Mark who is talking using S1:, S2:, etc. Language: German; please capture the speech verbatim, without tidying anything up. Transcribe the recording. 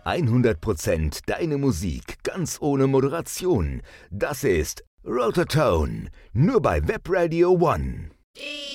S1: hundert Prozent deine Musik, ganz ohne Moderation. Das ist Rotortone, nur bei Webradio One.